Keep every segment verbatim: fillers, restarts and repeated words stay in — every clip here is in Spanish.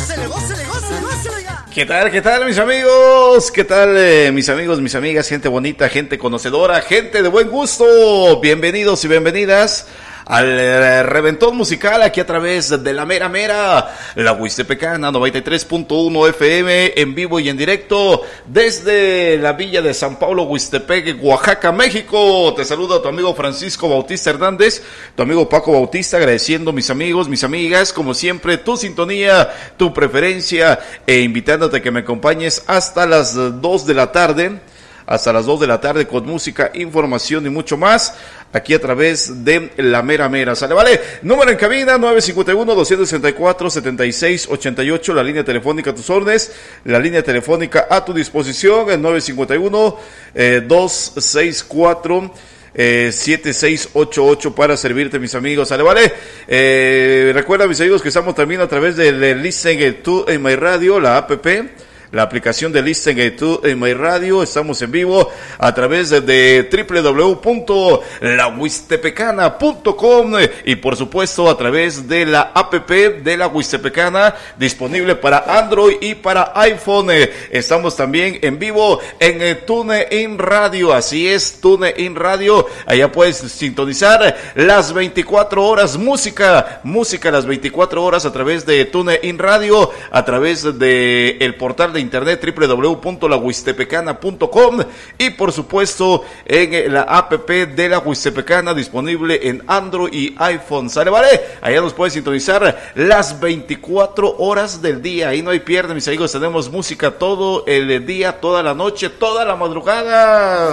gócele, gócele, gócele, gócele ya. ¿Qué tal, qué tal, mis amigos? ¿Qué tal, eh, mis amigos, mis amigas? Gente bonita, gente conocedora, gente de buen gusto. Bienvenidos y bienvenidas al eh, reventón musical aquí a través de la mera mera, la Huistepecana noventa y tres punto uno F M, en vivo y en directo desde la villa de San Pablo, Huistepec, Oaxaca, México. Te saluda tu amigo Francisco Bautista Hernández, tu amigo Paco Bautista, agradeciendo mis amigos, mis amigas, como siempre, tu sintonía, tu preferencia, e invitándote a que me acompañes hasta las dos de la tarde. Hasta las dos de la tarde con música, información y mucho más, aquí a través de La Mera Mera. ¿Sale? Vale, número en cabina, nueve cinco uno, dos seis cuatro, siete seis ocho ocho, la línea telefónica a tus órdenes, la línea telefónica a tu disposición, el nueve cinco uno, dos seis cuatro, siete seis ocho ocho para servirte, mis amigos. ¿Sale? Vale, eh, recuerda, mis amigos, que estamos también a través de, de Listen to en My Radio, la app, la aplicación de Listen to en My Radio. Estamos en vivo a través de, de doble u doble u doble u punto la huistepecana punto com y por supuesto a través de la app de la Huistepecana, disponible para Android y para iPhone. Estamos también en vivo en TuneIn Radio, así es, TuneIn Radio. Allá puedes sintonizar las veinticuatro horas música, música las veinticuatro horas a través de TuneIn Radio, a través de el portal de internet doble u doble u doble u punto la huistepecana punto com y por supuesto en la app de la Huistepecana, disponible en Android y iPhone. ¿Sale? Vale, allá nos puedes sintonizar las veinticuatro horas del día, ahí no hay pierde, mis amigos. Tenemos música todo el día, toda la noche, toda la madrugada.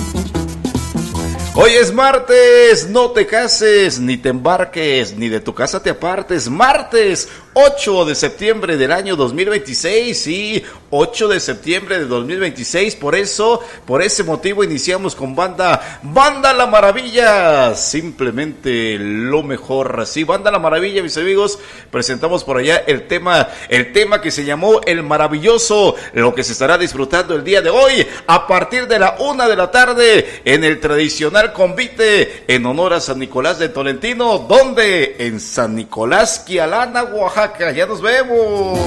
Hoy es martes, no te cases, ni te embarques, ni de tu casa te apartes. Martes ocho de septiembre del año dos mil veintiséis, sí, ocho de septiembre de dos mil veintiséis, por eso, por ese motivo iniciamos con banda, Banda La Maravilla, simplemente lo mejor, sí, Banda La Maravilla, mis amigos. Presentamos por allá el tema, el tema que se llamó El Maravilloso, lo que se estará disfrutando el día de hoy, a partir de la una de la tarde, en el tradicional convite en honor a San Nicolás de Tolentino. ¿Dónde? En San Nicolás, Quialana, Oaxaca. Ya nos vemos.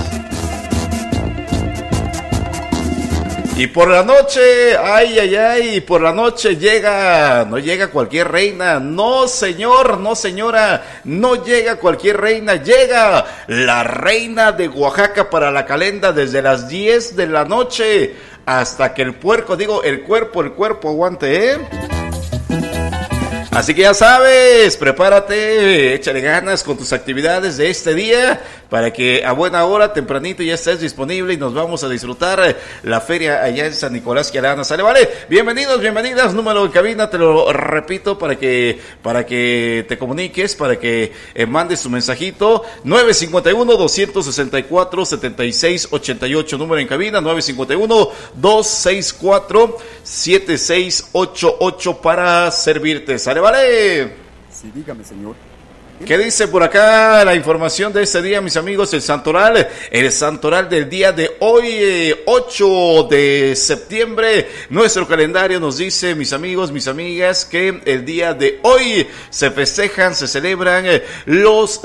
Y por la noche, ay, ay, ay, por la noche llega, no llega cualquier reina, no señor, no señora, no llega cualquier reina, llega la reina de Oaxaca para la calenda desde las diez de la noche hasta que el puerco, digo, el cuerpo, el cuerpo aguante, ¿eh? Así que ya sabes, prepárate, échale ganas con tus actividades de este día para que a buena hora, tempranito, ya estés disponible y nos vamos a disfrutar la feria allá en San Nicolás Quialana. ¿Sale? Vale, bienvenidos, bienvenidas, número de cabina, te lo repito para que para que te comuniques, para que eh, mandes tu mensajito, nueve cinco uno, dos seis cuatro, siete seis ocho ocho, número en cabina, nueve cinco uno, dos seis cuatro, siete seis ocho ocho para servirte. ¿Sale? Vale. Sí, dígame, señor. ¿Qué dice por acá la información de este día, mis amigos? El santoral, el santoral del día de hoy, eh, ocho de septiembre. Nuestro calendario nos dice, mis amigos, mis amigas, que el día de hoy se festejan, se celebran eh, los